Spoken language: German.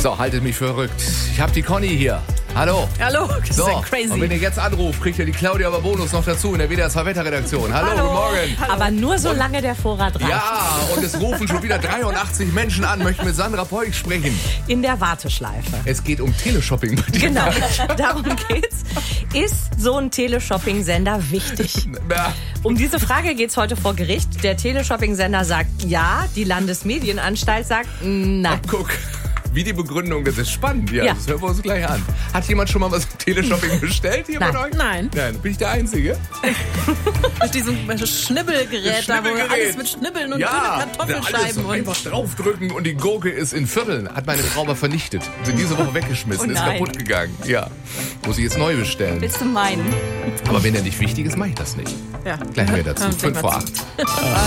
So, haltet mich für verrückt. Ich habe die Conny hier. Hallo. Hallo, das ist ja crazy. Und wenn ihr jetzt anruft, kriegt ihr die Claudia aber Bonus noch dazu in der WDR Wetterredaktion. Hallo, guten Morgen. Aber nur solange der Vorrat reicht. Ja, und es rufen schon wieder 83 Menschen an, möchten mit Sandra Peuch sprechen. In der Warteschleife. Es geht um Teleshopping bei dir. Genau, darum geht's. Ist so ein Teleshopping-Sender wichtig? Um diese Frage geht's heute vor Gericht. Der Teleshopping-Sender sagt ja, die Landesmedienanstalt sagt nein. Guck. Wie die Begründung, das ist spannend. Ja, Ja. Das hören wir uns gleich an. Hat jemand schon mal was im Teleshopping bestellt hier Nein. bei euch? Nein. Nein, bin ich der Einzige? Mit diesem Schnibbelgerät da, wo alles mit Schnibbeln und ja, grüne Kartoffelscheiben und einfach draufdrücken und die Gurke ist in Vierteln. Hat meine Frau mal vernichtet. Sind diese Woche weggeschmissen, Oh ist nein. kaputt gegangen. Ja, muss ich jetzt neu bestellen. Willst du meinen? Aber wenn er nicht wichtig ist, mache ich das nicht. ja. Gleich mehr dazu. Hören wir 5 vor mal 8. zu.